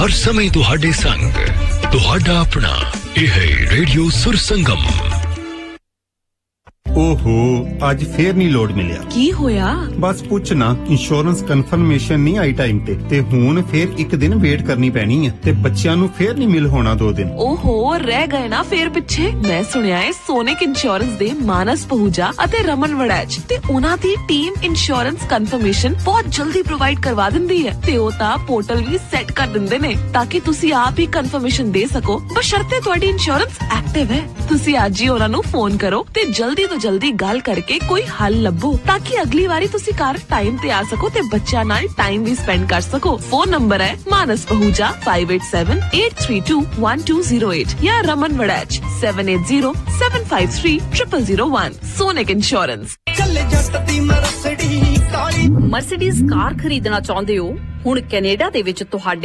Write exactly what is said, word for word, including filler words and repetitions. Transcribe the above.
हर समय तुहाडे संग तुहाडा अपना यह है रेडियो सुर संगम। ओहो आज फिर नहीं लोड मिलिया की होया बस पुछ ना इंश्योरेंस कंफर्मेशन नहीं आई टाइम ते ते हुन फिर एक दिन वेट करनी पैनी है ते बच्चियां नु फिर नहीं मिल होना दो दिन ओहो रह गए ना फिर पिछे मैं सुनिया है सोनिक इंश्योरेंस दे मानस पहुजा अते रमन वड़ैच ते उना दी टीम इंश्योरेंस कंफर्मेशन बहुत जल्दी प्रोवाइड करवा दिंदी है ते ओ ता पोर्टल भी सेट कर दिंदे ने ताकि तुसी आप ही कंफर्मेशन दे सको बशर्ते ਤੁਹਾਡੀ इंश्योरेंस एक्टिव है तुसी आज ही उना नु फोन करो ते जल्दी तो जल्दी गल करके कोई हल लभो ताकि अगली बारी तुसी घर टाइम ते आ सको ते बच्चा नाल टाइम भी स्पेंड कर सको। फोन नंबर है मानस Pahuja five eight seven eight three two one two zero eight या Raman Waraich seven eight zero seven five three zero zero one। Sonic insurance. Mercedes ਕਾਰ ਖਰੀਦਣਾ ਚਾਹੁੰਦੇ ਹੋ ਹੁਣ ਕੈਨੇਡਾ ਦੇ ਵਿੱਚ ਤੁਹਾਡੇ